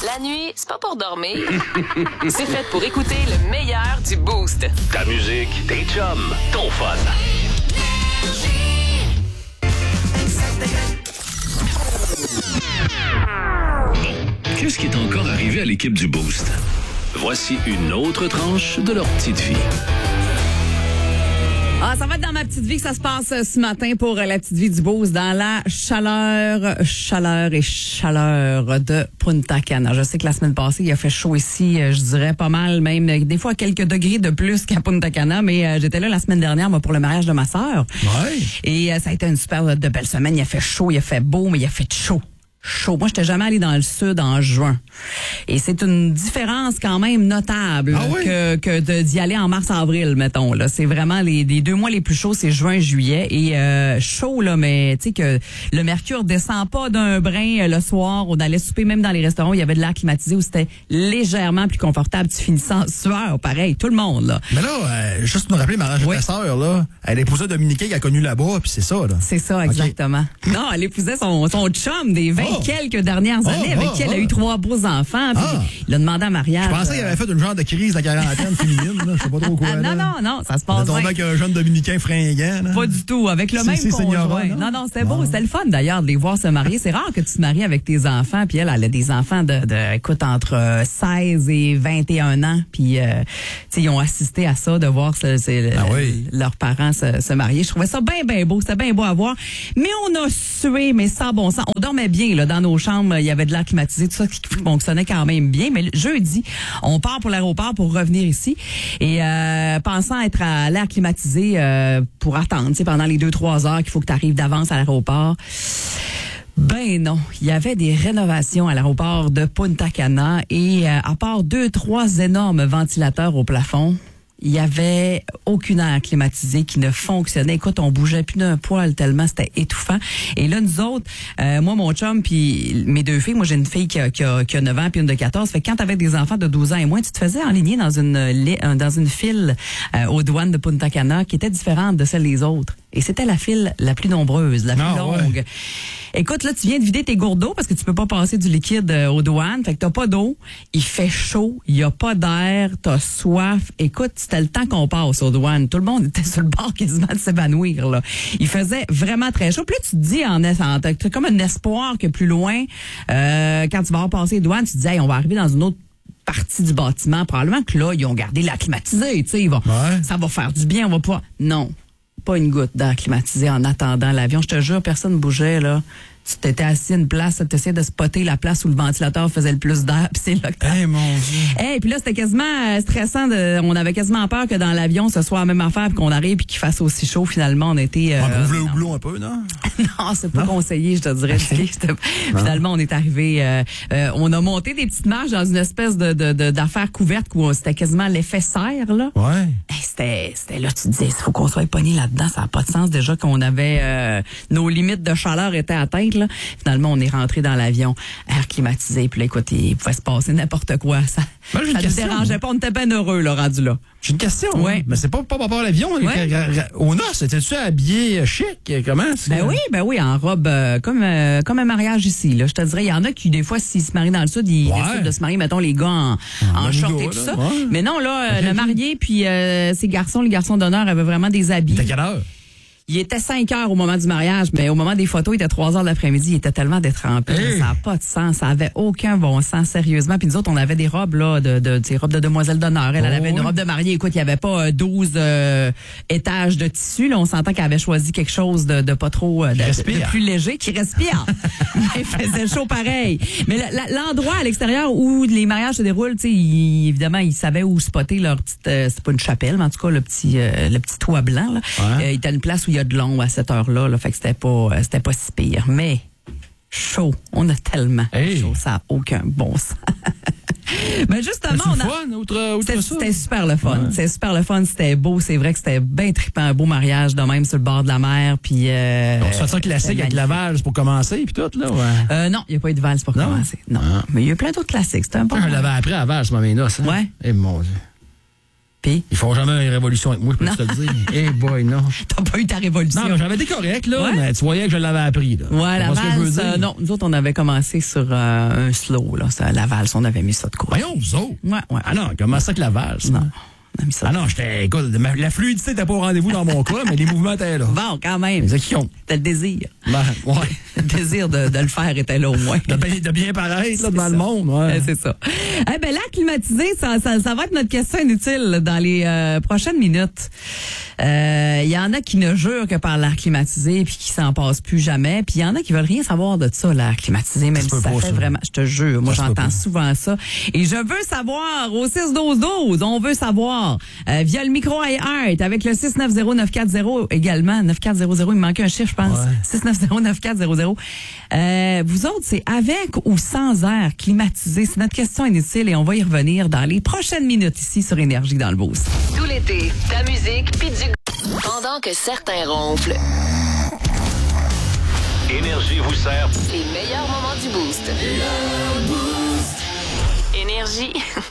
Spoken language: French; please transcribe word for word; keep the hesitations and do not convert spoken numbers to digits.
La nuit, c'est pas pour dormir. C'est fait pour écouter le meilleur du Boost. Ta musique, tes chums, ton fun. Bon, qu'est-ce qui est encore arrivé à l'équipe du Boost? Voici une autre tranche de leur petite vie. Ah, ça va être dans ma petite vie que ça se passe ce matin pour la petite vie du Boost dans la chaleur, chaleur et chaleur de Punta Cana. Je sais que la semaine passée, il a fait chaud ici, je dirais pas mal, même des fois quelques degrés de plus qu'à Punta Cana, mais j'étais là la semaine dernière moi, pour le mariage de ma sœur. Ouais. Et ça a été une super de belle semaine. Il a fait chaud, il a fait beau, mais il a fait chaud. Chaud. Moi, j'étais jamais allée dans le sud en juin. Et c'est une différence quand même notable ah oui? que, que de, d'y aller en mars-avril, mettons. Là, c'est vraiment les, les deux mois les plus chauds, c'est juin-juillet. Et euh, chaud, là, mais tu sais que le mercure descend pas d'un brin euh, le soir. On allait souper même dans les restaurants où il y avait de l'air climatisé, où c'était légèrement plus confortable. Tu finissais en sueur, pareil, tout le monde. Là. Mais là, euh, juste nous rappeler, mariage oui. de ta sœur, là, elle épousait Dominique qui a connu là-bas, puis c'est ça. Là. C'est ça, exactement. Okay. Non, elle épousait son, son chum des vingt oh. quelques dernières années, oh, avec oh, qui elle oh. a eu trois beaux enfants. Puis ah. il a demandé en mariage. Je pensais qu'il avait fait une genre de crise de quarantaine féminine. Là. Je sais pas trop quoi. Ah, non, non, non, ça se passe bien. tombé avec un jeune dominicain fringant. Là. Pas du tout, avec le c'est, même c'est conjoint. Non, non, non c'était beau. C'était le fun d'ailleurs de les voir se marier. C'est rare que tu te maries avec tes enfants. Puis elle, elle a des enfants de, de écoute, entre seize et vingt et un ans. Puis, euh, tu sais, ils ont assisté à ça, de voir ce, ce, ah oui. leurs parents se, se marier. Je trouvais ça bien, bien beau. C'était bien beau à voir. Mais on a sué, mais sans bon sens. On dormait bien là dans nos chambres. Il y avait de l'air climatisé, tout ça qui fonctionnait quand même bien. Mais jeudi, on part pour l'aéroport pour revenir ici. Et euh, pensant être à l'air climatisé euh, pour attendre, tu sais, pendant les deux, trois heures qu'il faut que tu arrives d'avance à l'aéroport. Ben non, il y avait des rénovations à l'aéroport de Punta Cana et euh, à part deux, trois énormes ventilateurs au plafond, il y avait aucune air climatisé qui ne fonctionnait. Écoute, on bougeait plus d'un poil tellement c'était étouffant. Et là, nous autres, euh, moi, mon chum, puis mes deux filles, moi, j'ai une fille qui a, qui a, qui a neuf ans puis une de quatorze. Fait que quand t'avais des enfants de douze ans et moins, tu te faisais enligner dans une dans une file euh, aux douanes de Punta Cana qui était différente de celle des autres. Et c'était la file la plus nombreuse, la plus non, longue. Ouais. Écoute, là, tu viens de vider tes gourdes d'eau parce que tu peux pas passer du liquide euh, aux douanes. Fait que t'as pas d'eau, il fait chaud, il y a pas d'air, t'as soif. Écoute, c'était le temps qu'on passe aux douanes. Tout le monde était sur le bord quasiment de s'évanouir, là. Il faisait vraiment très chaud. Puis là, tu te dis, en, en t'as comme un espoir que plus loin, euh, quand tu vas repasser les douanes, tu te dis, hey, on va arriver dans une autre partie du bâtiment. Probablement que là, ils ont gardé l'air climatisé, tu sais, ils vont, ouais. ça va faire du bien, on va pas. Non. Pas une goutte d'air climatisé en attendant l'avion. Je te jure, personne ne bougeait, là. Tu t'étais assis à une place, tu essayais de spotter la place où le ventilateur faisait le plus d'air, puis c'est là que hey, mon Dieu. Hey, puis là, c'était quasiment stressant. De, on avait quasiment peur que dans l'avion, ce soit la même affaire, puis qu'on arrive puis qu'il fasse aussi chaud. Finalement, on était... Euh, on ouvre le houblon un peu, non? non, c'est pas non? conseillé, je te dirais. Finalement, on est arrivé... Euh, euh, on a monté des petites marches dans une espèce de, de, de d'affaire couverte où c'était quasiment l'effet serre, là. Ouais. Hey, c'était, c'était là, tu te disais, il faut qu'on soit pogné là-dedans. Ça n'a pas de sens. Déjà qu'on avait... Euh, nos limites de chaleur étaient atteintes, là. Finalement, on est rentré dans l'avion, air climatisé. Puis là, écoute, il pouvait se passer n'importe quoi. Ça ben, ne nous dérangeait pas. On était bien heureux, là, rendu là. J'ai une question. Ouais. Hein? Mais c'est pas par rapport à l'avion. Ouais. Au noces, étais-tu habillé chic? Comment? C'est ben que... oui, ben oui, en robe, euh, comme euh, comme un mariage ici. Là, je te dirais, il y en a qui, des fois, s'ils se marient dans le sud, ils ouais. décident de se marier, mettons, les gars en, en, en short et tout là, ça. Ouais. Mais non, là, okay. le marié, puis euh, ses garçons, les garçons d'honneur avaient vraiment des habits. T'as quelle heure? Il était cinq heures au moment du mariage, mais au moment des photos, il était trois heures de l'après-midi. Il était tellement détrempé. Hey. Ça n'a pas de sens. Ça avait aucun bon sens, sérieusement. Puis nous autres, on avait des robes, là, de, de, des robes de demoiselle d'honneur. Elle, oh, elle avait une robe de mariée. Écoute, il n'y avait pas douze euh, étages de tissu. Là, on s'entend qu'elle avait choisi quelque chose de, de pas trop, de, de, de plus léger, qui respire. Il faisait chaud pareil. Mais la, la, l'endroit à l'extérieur où les mariages se déroulent, tu sais, évidemment, ils savaient où spotter leur petite, euh, c'est pas une chapelle, mais en tout cas, le petit, euh, le petit toit blanc, là. Ouais. Euh, il était une place où il y a de l'ombre à cette heure-là, là, fait que c'était pas, c'était pas si pire. Mais chaud, on a tellement hey. chaud, ça n'a aucun bon sens. Mais justement, on a... fun, outre, outre c'était, ça. c'était super le fun. Ouais. C'était super le fun, c'était beau. C'est vrai que c'était bien trippant, un beau mariage de même sur le bord de la mer. Puis euh, on se fait ça classique avec la valse pour commencer, puis tout là. Ouais. Euh, non, il n'y a pas eu de valse pour non? commencer. Non, ah. mais il y a eu plein d'autres classiques. C'était un bon. Je l'avais appris à la valse, ma noce. Hein? Ouais. Et mon Dieu. Puis? Ils font jamais une révolution avec moi, je peux te le dire. Eh hey boy, non. T'as pas eu ta révolution. Non, mais j'avais été correct, là. Ouais. Mais tu voyais que je l'avais appris, là. Ouais, la valse, valse, euh, non, nous autres, on avait commencé sur euh, un slow, là. Ça, la valse, on avait mis ça de côté. Voyons, vous autres. Ouais, ouais. Ah non, comment ça que la valse? Non. On a mis ça de Ah non, j'étais, écoute, ma- la fluidité n'était pas au rendez-vous dans mon cas, mais les mouvements étaient là. Bon, quand même. C'est ça qui compte. T'as le désir. Ben, ouais. Le désir de, de le faire était là au moins. De bien, de bien paraître, là, devant C'est le ça. monde, ouais. Euh, c'est ça. Eh ben, l'air climatisé, ça, ça, ça va être notre question inutile dans les euh, prochaines minutes. Il euh, y en a qui ne jurent que par l'air climatisé puis qui s'en passent plus jamais. Puis il y en a qui veulent rien savoir de ça, l'air climatisé, même Ça se si peut ça pas, fait ça. vraiment... Je te jure, moi Ça se peut j'entends pas. souvent ça. Et je veux savoir, au six douze douze, on veut savoir, euh, via le micro iHeart, avec le six neuf zéro neuf quatre zéro également, neuf quatre zéro zéro, il me manquait un chiffre, je pense. Ouais. six neuf zéro neuf quatre zéro zéro. Euh, vous autres, c'est avec ou sans air climatisé? C'est notre question inutile et on va y revenir dans les prochaines minutes ici sur Énergie dans le Boost. Tout l'été, ta musique pis du... Pendant que certains ronflent, Énergie vous sert les meilleurs moments du Boost. Énergie.